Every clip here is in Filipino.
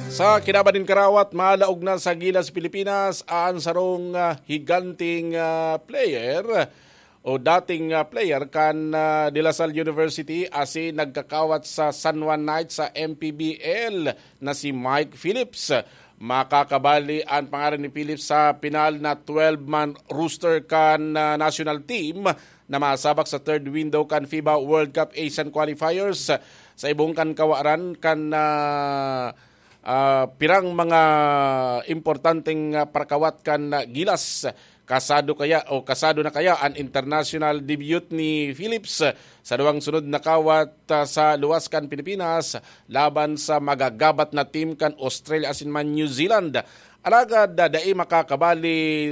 Sa kinabanin karawat, malaog na sa Gilas, Pilipinas, ang sarong higanting player o dating player kan De La Salle University asi nagkakawat sa San Juan Knights sa MPBL na si Mike Phillips. Makakabali ang pangalan ni Phillips sa pinal na 12-man rooster kan national team na masabak sa third window kan FIBA World Cup Asian Qualifiers sa ibong kan kawaran kan pirang mga importanteng parkawat kan Gilas. Kasado na kaya ang international debut ni Phillips sa duwang sunod na kawat sa luwas kan Pilipinas laban sa magagabat na team kan Australia asinman New Zealand. Alagad dai makakabali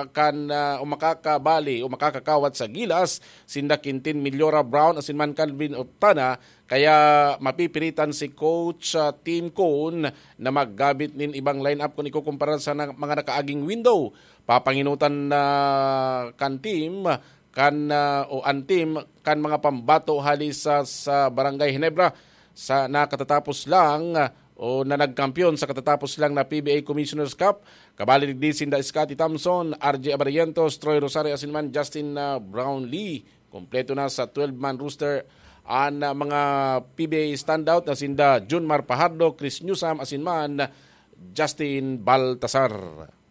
makakakawat sa Gilas sinda Quintin Millora Brown asinman Calvin Optana kaya mapipilitan si coach Tim Cone na maggabit nin ibang lineup kung ikukumpara sa mga nakaaging window. Papanginutan na kan team ang team kan mga pambato halis sa Barangay Ginebra sa nakatatapos lang o na nagkampiyon sa katatapos lang na PBA Commissioner's Cup. Kabali ni Sinda Scotty Thompson, RJ Abarientos, Troy Rosario asinman Justin Brownlee. Kompleto na sa 12-man rooster ang mga PBA standout na sinda Junmar Pajardo, Chris Newsam asinman Justin Baltasar.